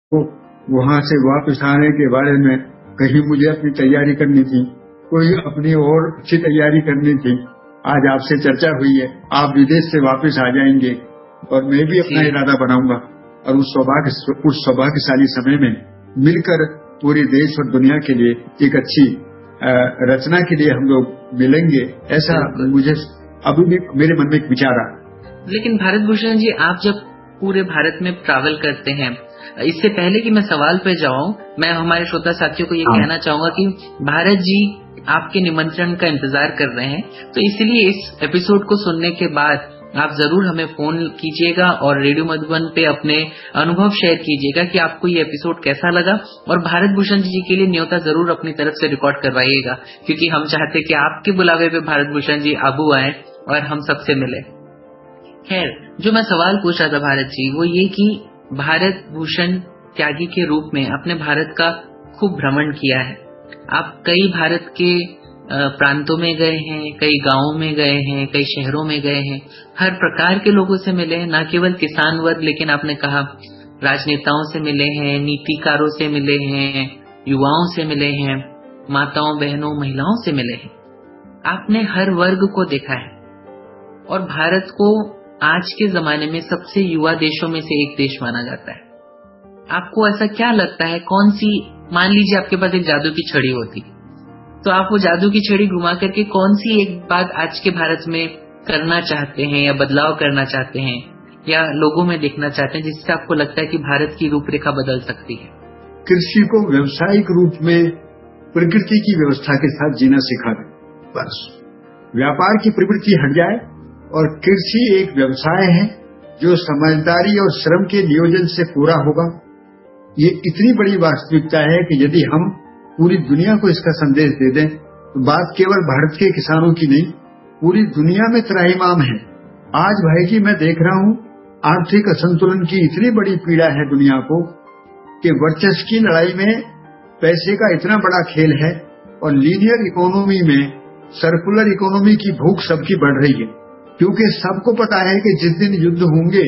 को वहां से वापस आने के बारे में कहीं मुझे अपनी तैयारी करनी थी, कोई अपनी और अच्छी तैयारी करनी थी। आज आपसे चर्चा हुई है, आप विदेश से वापस आ जाएंगे और मैं भी अपना इरादा बनाऊंगा और उस सौभाग्यशाली समय में मिलकर पूरे देश और दुनिया के लिए एक अच्छी रचना के लिए हम लोग मिलेंगे, ऐसा मुझे अभी भी मेरे मन में एक विचार आ। लेकिन भारत भूषण जी, आप जब पूरे भारत में ट्रैवल करते हैं, इससे पहले कि मैं सवाल पे जाऊं, मैं हमारे श्रोता साथियों को ये कहना चाहूंगा कि भारत जी आपके निमंत्रण का इंतजार कर रहे हैं, तो इसलिए इस एपिसोड को सुनने के बाद आप जरूर हमें फोन कीजिएगा और रेडियो मधुबन पे अपने अनुभव शेयर कीजिएगा कि आपको ये एपिसोड कैसा लगा, और भारत भूषण जी के लिए न्योता जरूर अपनी तरफ से रिकॉर्ड करवाइएगा, क्योंकि हम चाहते कि आपके बुलावे पे भारत भूषण जी आबू आए और हम सबसे मिले। खैर, जो मैं सवाल पूछ रहा था भारत जी, वो ये कि भारत भूषण त्यागी के रूप में अपने भारत का खूब भ्रमण किया है। आप कई भारत के प्रांतों में गए हैं, कई गांवों में गए हैं, कई शहरों में गए हैं, हर प्रकार के लोगों से मिले हैं, न केवल किसान वर्ग, लेकिन आपने कहा राजनेताओं से मिले हैं, नीतिकारों से मिले हैं, युवाओं से मिले हैं, माताओं बहनों महिलाओं से मिले हैं। आपने हर वर्ग को देखा है और भारत को आज के जमाने में सबसे युवा देशों में से एक देश माना जाता है। आपको ऐसा क्या लगता है, कौन सी, मान लीजिए आपके पास एक जादू की छड़ी होती, तो आप वो जादू की छड़ी घुमा करके कौन सी एक बात आज के भारत में करना चाहते हैं या बदलाव करना चाहते हैं या लोगों में देखना चाहते हैं, जिससे आपको लगता है कि भारत की रूपरेखा बदल सकती है? कृषि को व्यावसायिक रूप में प्रकृति की व्यवस्था के साथ जीना सिखा दें, बस व्यापार की प्रवृत्ति हट जाए और कृषि एक व्यवसाय है जो समझदारी और श्रम के नियोजन से पूरा होगा। ये इतनी बड़ी वास्तविकता है कि यदि हम पूरी दुनिया को इसका संदेश दे दें तो बात केवल भारत के किसानों की नहीं, पूरी दुनिया में त्राहिमाम है। आज भाई जी मैं देख रहा हूँ आर्थिक असंतुलन की इतनी बड़ी पीड़ा है दुनिया को कि वर्चस्व की लड़ाई में पैसे का इतना बड़ा खेल है और लीनियर इकोनॉमी में सर्कुलर इकोनॉमी की भूख सबकी बढ़ रही है, क्योंकि सबको पता है कि जिस दिन युद्ध होंगे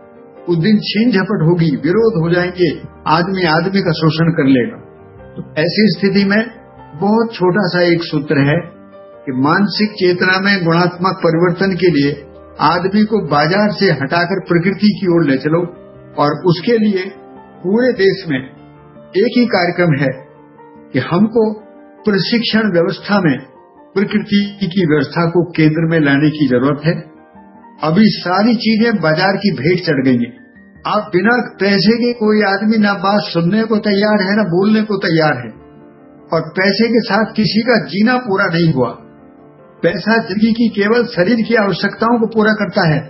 उस दिन छीन झपट होगी, विरोध हो जाएंगे, आदमी आदमी का शोषण कर लेगा। तो ऐसी स्थिति में बहुत छोटा सा एक सूत्र है कि मानसिक चेतना में गुणात्मक परिवर्तन के लिए आदमी को बाजार से हटाकर प्रकृति की ओर ले चलो, और उसके लिए पूरे देश में एक ही कार्यक्रम है कि हमको प्रशिक्षण व्यवस्था में प्रकृति की व्यवस्था को केंद्र में लाने की जरूरत है। अभी सारी चीजें बाजार की भेंट चढ़ गई हैं। आप बिना पैसे के कोई आदमी ना बात सुनने को तैयार है ना बोलने को तैयार है, और पैसे के साथ किसी का जीना पूरा नहीं हुआ। पैसा जिंदगी की केवल शरीर की आवश्यकताओं को पूरा करता है,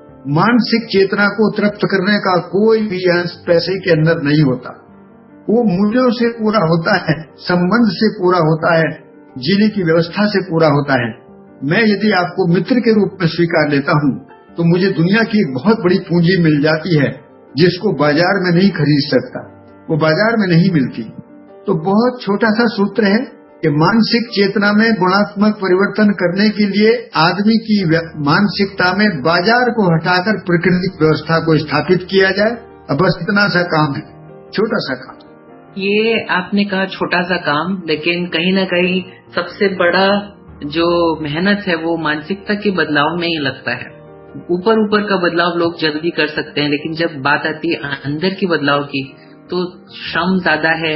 मानसिक चेतना को तृप्त करने का कोई भी अंश पैसे के अंदर नहीं होता। वो मूल्यों से पूरा होता है, संबंध से पूरा होता है, जीने की व्यवस्था से पूरा होता है। मैं यदि आपको मित्र के रूप में स्वीकार लेता हूँ तो मुझे दुनिया की एक बहुत बड़ी पूंजी मिल जाती है जिसको बाजार में नहीं खरीद सकता, वो बाजार में नहीं मिलती। तो बहुत छोटा सा सूत्र है कि मानसिक चेतना में गुणात्मक परिवर्तन करने के लिए आदमी की मानसिकता में बाजार को हटाकर प्रकृति व्यवस्था को स्थापित किया जाए। अब बस इतना सा काम है, छोटा सा काम। ये आपने कहा छोटा सा काम, लेकिन कहीं ना कहीं सबसे बड़ा जो मेहनत है वो मानसिकता के बदलाव में ही लगता है। ऊपर ऊपर का बदलाव लोग जल्दी कर सकते हैं, लेकिन जब बात आती है अंदर की बदलाव की तो श्रम ज्यादा है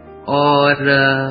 और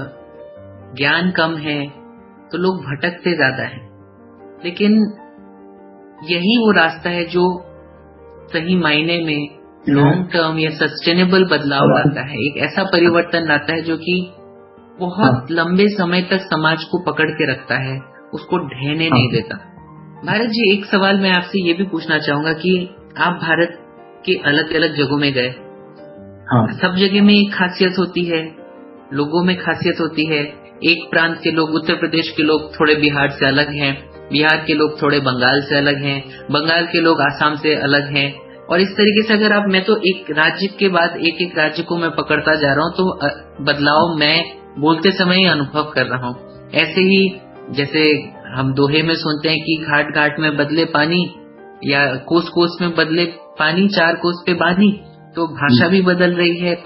ज्ञान कम है, तो लोग भटकते ज्यादा हैं। लेकिन यही वो रास्ता है जो सही मायने में लॉन्ग टर्म या सस्टेनेबल बदलाव लाता है, एक ऐसा परिवर्तन लाता है जो कि बहुत लंबे समय तक समाज को पकड़ के रखता है, उसको ढहने नहीं देता। भारत जी, एक सवाल मैं आपसे ये भी पूछना चाहूंगा कि आप भारत के अलग अलग जगहों में गए, सब जगह में एक खासियत होती है, लोगों में खासियत होती है। एक प्रांत के लोग, उत्तर प्रदेश के लोग थोड़े बिहार से अलग हैं, बिहार के लोग थोड़े बंगाल से अलग हैं, बंगाल के लोग आसाम से अलग हैं, और इस तरीके से अगर मैं तो एक राज्य के बाद एक एक राज्य को मैं पकड़ता जा रहा हूँ तो बदलाव मैं बोलते समय ही अनुभव कर रहा हूँ। ऐसे ही जैसे हम दोहे में सुनते हैं कि घाट घाट में बदले पानी, या कोस कोस में बदले पानी, चार कोस पे बानी, तो भाषा भी बदल रही है,